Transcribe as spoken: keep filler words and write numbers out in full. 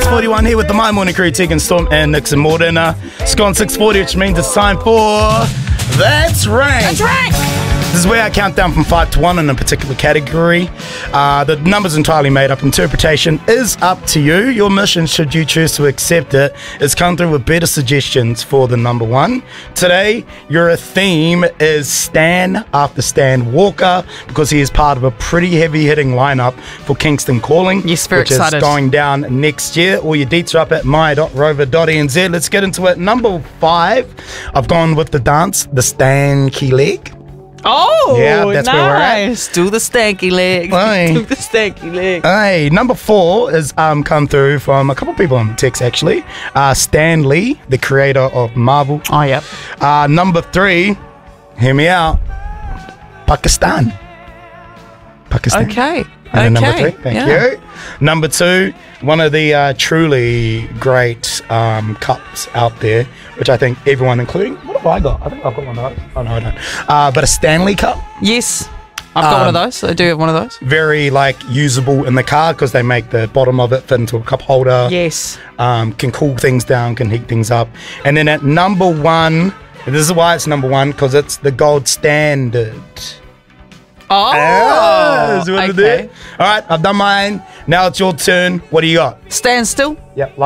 forty-one here with the My Morning Crew, Tegan Storm and Nixon Morden. Uh, it's gone six forty, which means it's time for That's Rank. That's Rank. This is where I count down from five to one in a particular category. Uh, the number's entirely made up. Interpretation is up to you. Your mission, should you choose to accept it, is come through with better suggestions for the number one. Today, your theme is Stan after Stan Walker, because he is part of a pretty heavy-hitting lineup for Kingston Calling. Yes, very which excited. is going down next year. All your deets are up at my dot rover dot n z. Let's get into it. Number five, I've gone with the dance, the stanky leg. Oh, Yeah, that's nice. where we're at. Do the stanky leg. Aye. Do the stanky leg. Hey, number four is um come through from a couple people on text actually. Uh, Stan Lee, the creator of Marvel. Oh, yep. Uh, number three, hear me out, Pakistan. Pakistan. Okay. And then okay. number three, thank yeah. you. Number two, one of the uh, truly great um, cups out there, which I think everyone, including, what have I got? I think I've got one of those. Oh, no, I don't. Uh, but a Stanley Cup. Yes. I've got Um, one of those. I do have one of those. Very, like, usable in the car because they make the bottom of it fit into a cup holder. Yes. Um, can cool things down, can heat things up. And then at number one, and this is why it's number one, because it's the gold standard. Oh. Ah, is what it okay. is. All right, I've done mine. Now it's your turn. What do you got? Stand still. Yep.